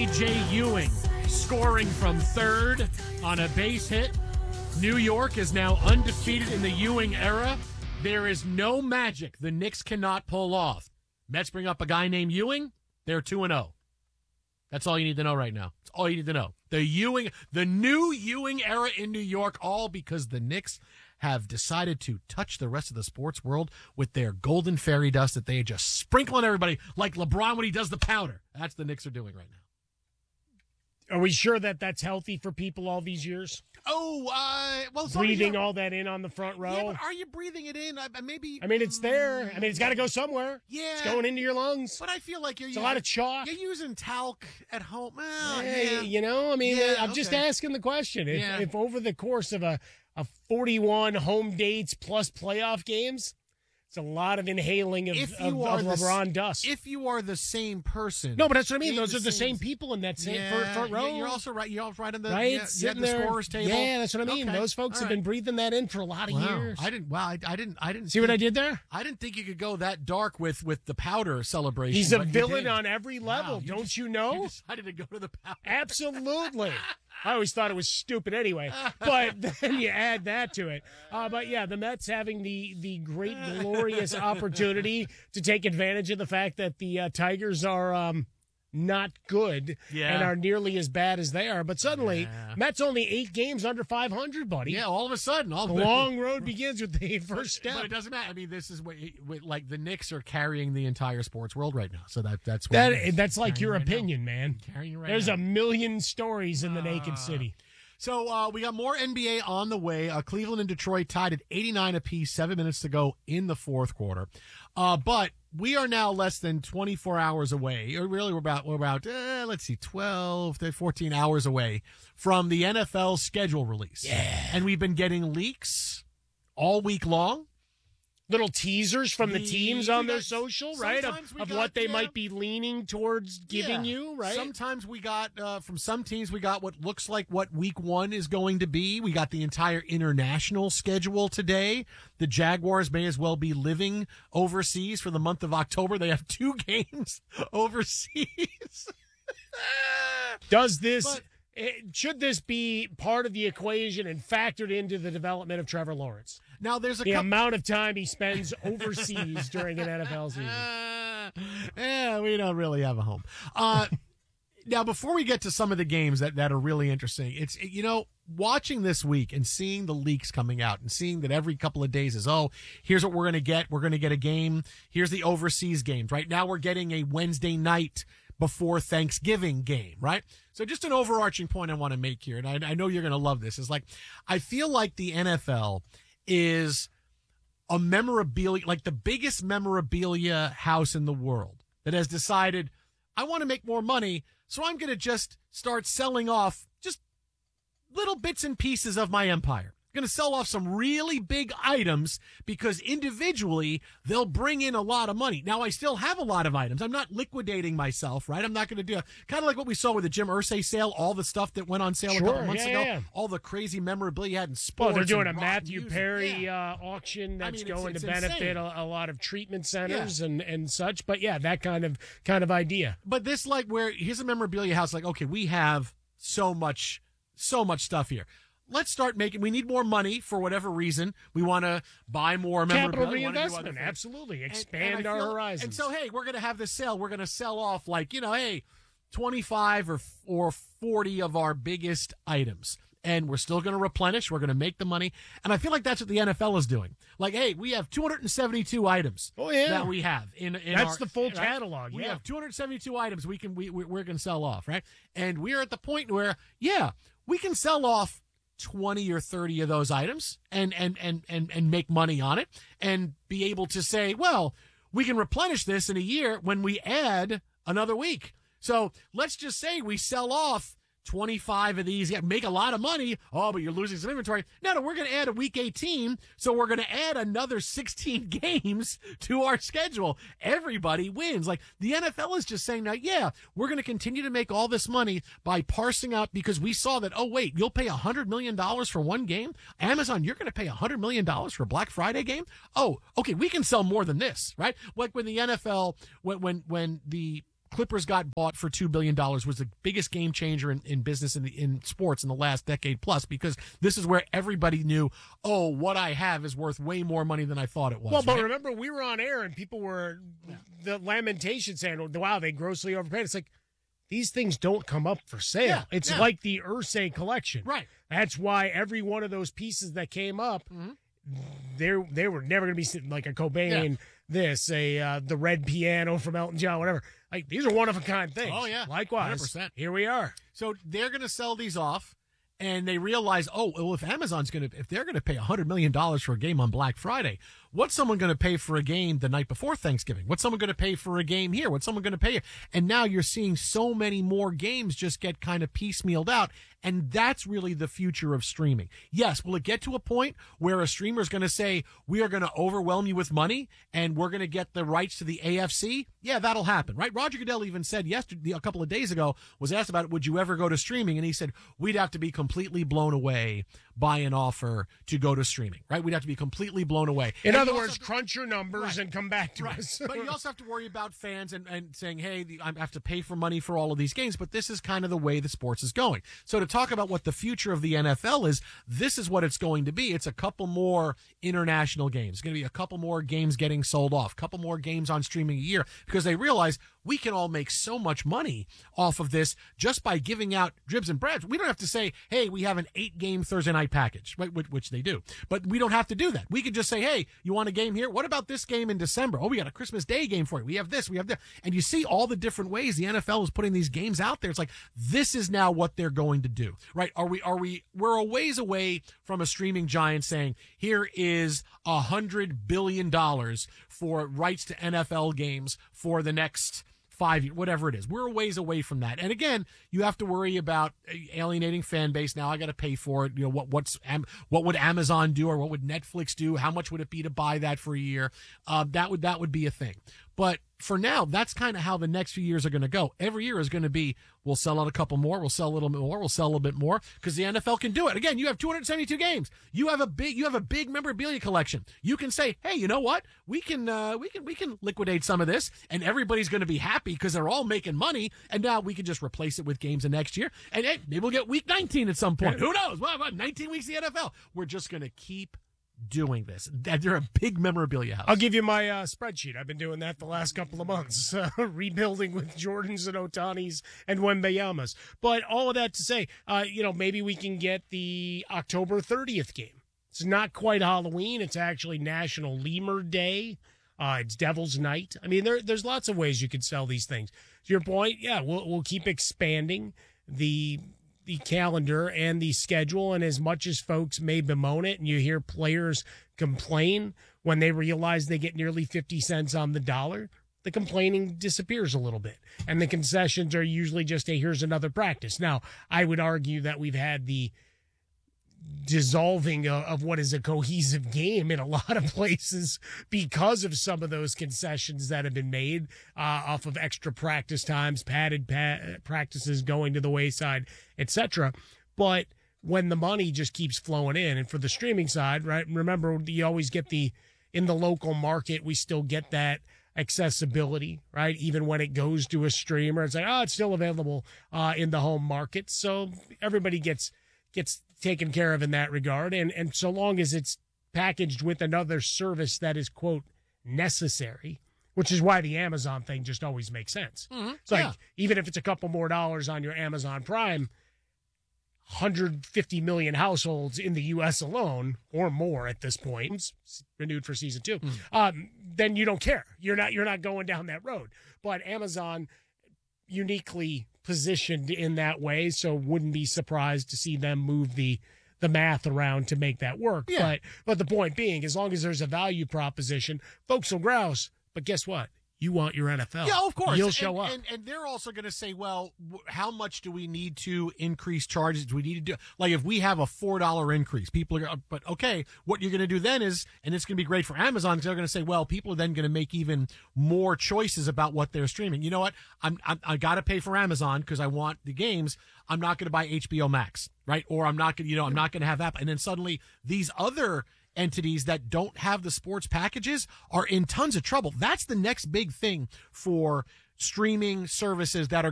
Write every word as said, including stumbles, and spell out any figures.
A J. Ewing scoring from third on a base hit. New York is now undefeated in the Ewing era. There is no magic the Knicks cannot pull off. Mets bring up a guy named Ewing. They're two and oh. That's all you need to know right now. That's all you need to know. The Ewing, the new Ewing era in New York, all because the Knicks have decided to touch the rest of the sports world with their golden fairy dust that they just sprinkle on everybody like LeBron when he does the powder. That's what the Knicks are doing right now. Are we sure that that's healthy for people all these years? Oh, uh, well, breathing all that in on the front row. Yeah, but are you breathing it in? I, maybe. I mean, it's there. I mean, it's got to go somewhere. Yeah, it's going into your lungs. But I feel like you're it's using a lot of chalk. You're using talc at home. Oh, yeah, yeah. You know, I mean, yeah, I'm okay. just asking the question. If, yeah. if over the course of a, a forty-one home dates plus playoff games, it's a lot of inhaling of, if of, you of are LeBron the, dust. If you are the same person. No, but that's what I mean. Those the are the same, same people in that same yeah, front, front row. You're also right. You're also right on the, right? yeah, Sitting yeah, the there. scorer's table. Yeah, that's what I mean. Okay. Those folks all have right. been breathing that in for a lot of wow. years. I didn't. Wow. I, I didn't. I didn't see think, what I did there. I didn't think you could go that dark with with the powder celebration. He's a but you villain did. on every level. Wow, you Don't just, you know? You decided to go to the powder. Absolutely. I always thought it was stupid anyway, but then you add that to it. Uh, but yeah, the Mets having the the great, glorious opportunity to take advantage of the fact that the uh, Tigers are um, not good yeah. and are nearly as bad as they are. But suddenly, yeah. Mets only eight games under five hundred, buddy. Yeah, all of a sudden. All the of long road begins with the first but, step. But it doesn't matter. I mean, this is what, what like the Knicks are carrying the entire sports world right now. So that that's what that, it is. that's like carrying your right opinion, now. man. Carrying right There's now. a million stories in the uh, naked city. So uh, we got more N B A on the way. Uh, Cleveland and Detroit tied at eighty-nine apiece, seven minutes to go in the fourth quarter. Uh, but we are now less than twenty-four hours away. Or really, we're about, we're about uh, let's see, twelve to fourteen hours away from the N F L schedule release. Yeah. And we've been getting leaks all week long. Little teasers from the, the teams on their got, social, right? Of, of got, what they yeah. might be leaning towards giving yeah. you, right? Sometimes we got, uh, from some teams, we got what looks like what week one is going to be. We got the entire international schedule today. The Jaguars may as well be living overseas for the month of October. They have two games overseas. Does this... But, Should this be part of the equation and factored into the development of Trevor Lawrence? Now, there's a the couple- amount of time he spends overseas during an N F L season. Uh, yeah, we don't really have a home. Uh, now, before we get to some of the games that, that are really interesting, it's, you know, watching this week and seeing the leaks coming out and seeing that every couple of days is, oh, here's what we're going to get. We're going to get a game. Here's the overseas games. Right now, we're getting a Wednesday night before Thanksgiving game, right? So just an overarching point I want to make here, and I, I know you're going to love this, is like, I feel like the N F L is a memorabilia, like the biggest memorabilia house in the world that has decided, I want to make more money, so I'm going to just start selling off just little bits and pieces of my empire. Going to sell off some really big items because individually they'll bring in a lot of money. Now, I still have a lot of items. I'm not liquidating myself, right? I'm not going to do a, kind of like what we saw with the Jim Irsay sale, all the stuff that went on sale sure, a couple months yeah, ago, yeah. all the crazy memorabilia you had in sports. Well, they're doing a rock Matthew music. Perry yeah. uh, auction that's I mean, going it's, to it's benefit a, a lot of treatment centers yeah. and, and such. But yeah, that kind of kind of idea. But this, like, where here's a memorabilia house, like, okay, we have so much, so much stuff here. Let's start making, we need more money for whatever reason. We want to buy more Capital memorabilia. reinvestment, absolutely. Expand and, and our feel, horizons. And so, hey, we're going to have this sale. We're going to sell off, like, you know, hey, twenty-five or or forty of our biggest items. And we're still going to replenish. We're going to make the money. And I feel like that's what the N F L is doing. Like, hey, we have two hundred seventy-two items oh, yeah. that we have. in, in That's our, the full right? catalog. We yeah. have two hundred seventy-two items we can, we, we, we're going to sell off, right? And we're at the point where, yeah, we can sell off twenty or thirty of those items and, and, and, and, and make money on it and be able to say, well, we can replenish this in a year when we add another week. So let's just say we sell off twenty-five of these, make a lot of money. Oh, but you're losing some inventory. No, no, we're going to add a week eighteen. So we're going to add another sixteen games to our schedule. Everybody wins. Like, the N F L is just saying now, yeah, we're going to continue to make all this money by parsing out, because we saw that, oh, wait, you'll pay one hundred million dollars for one game? Amazon, you're going to pay one hundred million dollars for a Black Friday game? Oh, okay, we can sell more than this, right? Like when the N F L, when, when, when the Clippers got bought for two billion dollars was the biggest game changer in, in business in the, in sports in the last decade plus, because this is where everybody knew, oh, what I have is worth way more money than I thought it was. Well, but right? remember, we were on air and people were, the lamentation saying, wow, they grossly overpaid. It's like, these things don't come up for sale. Yeah, it's yeah. like the Ursay collection. Right. That's why every one of those pieces that came up, Mm-hmm. they they were never going to be sitting like a Cobain, Yeah. this, a uh, the red piano from Elton John, whatever. Like, these are one of a kind things. Oh, yeah. Likewise, one hundred percent. here we are. So they're going to sell these off, and they realize, oh, well, if Amazon's going to, if they're going to pay one hundred million dollars for a game on Black Friday, what's someone going to pay for a game the night before Thanksgiving? What's someone going to pay for a game here? What's someone going to pay? And now you're seeing so many more games just get kind of piecemealed out. And that's really the future of streaming. Yes, will it get to a point where a streamer is going to say, we are going to overwhelm you with money and we're going to get the rights to the A F C? Yeah, that'll happen, right? Roger Goodell even said yesterday, a couple of days ago, was asked about it, would you ever go to streaming? And he said, we'd have to be completely blown away by an offer to go to streaming, right? We'd have to be completely blown away. In And other you words, also- crunch your numbers Right. and come back to Right. us. But you also have to worry about fans and, and saying, hey, the, I have to pay for money for all of these games. But this is kind of the way the sports is going. So to talk about what the future of the N F L is, this is what it's going to be. It's a couple more international games. It's going to be a couple more games getting sold off, a couple more games on streaming a year, because they realize we can all make so much money off of this just by giving out dribs and breads. We don't have to say, hey, we have an eight-game Thursday night package, right, which, which they do. But we don't have to do that. We could just say, hey, you want a game here? What about this game in December? Oh, we got a Christmas Day game for you. We have this, we have that. And you see all the different ways the N F L is putting these games out there. It's like, this is now what they're going to do, right? Are we, are we, we're a ways away from a streaming giant saying, here is a hundred billion dollars for rights to N F L games for the next five years, whatever it is. We're a ways away from that. And again, you have to worry about alienating fan base. Now I got to pay for it. You know, what, what's, what would Amazon do, or what would Netflix do? How much would it be to buy that for a year? Uh, that would, that would be a thing. But for now, that's kind of how the next few years are going to go. Every year is going to be, we'll sell out a couple more, we'll sell a little bit more, we'll sell a little bit more, because the N F L can do it. Again, you have two hundred seventy-two games. You have a big, you have a big memorabilia collection. You can say, hey, you know what? We can, uh, we can, we can liquidate some of this, and everybody's going to be happy because they're all making money. And now we can just replace it with games the next year, and hey, maybe we'll get week nineteen at some point. Who knows? Well, what, nineteen weeks of the N F L. We're just going to keep doing this. They're a big memorabilia house. I'll give you my uh, spreadsheet. I've been doing that the last couple of months, uh, rebuilding with Jordans and Otanis and Wembeyamas. But all of that to say, uh, you know, maybe we can get the October thirtieth game. It's not quite Halloween. It's actually National Lemur Day. Uh, it's Devil's Night. I mean, there, there's lots of ways you could sell these things. To your point, yeah, we'll we'll keep expanding the the calendar and the schedule, and as much as folks may bemoan it and you hear players complain when they realize they get nearly fifty cents on the dollar, the complaining disappears a little bit, and the concessions are usually just a here's another practice. Now, I would argue that we've had the dissolving of, of what is a cohesive game in a lot of places because of some of those concessions that have been made uh, off of extra practice times, padded pa- practices going to the wayside, et cetera. But when the money just keeps flowing in, and for the streaming side, right? Remember, you always get the in the local market, we still get that accessibility, right? Even when it goes to a streamer, it's like, oh, it's still available uh, in the home market. So everybody gets gets taken care of in that regard. And, and so long as it's packaged with another service that is, quote, necessary, which is why the Amazon thing just always makes sense. Mm-hmm. It's like, Yeah. even if it's a couple more dollars on your Amazon Prime, one hundred fifty million households in the U S alone, or more at this point, it's renewed for season two, Mm. um, then you don't care. You're not, you're not going down that road. But Amazon uniquely positioned in that way, so wouldn't be surprised to see them move the the math around to make that work. Yeah. But but the point being, as long as there's a value proposition, folks will grouse. But guess what? You want your N F L. Yeah, of course. You'll and, show up. And, and they're also going to say, well, w- how much do we need to increase charges? Do we need to do, like, if we have a four dollar increase, people are going to, but okay, what you're going to do then is, and it's going to be great for Amazon, because they're going to say, well, people are then going to make even more choices about what they're streaming. You know what? I'm, I'm I got to pay for Amazon because I want the games. I'm not going to buy H B O Max, right? Or I'm not going to, you know, I'm not going to have that. And then suddenly these other entities that don't have the sports packages are in tons of trouble. That's the next big thing for streaming services that are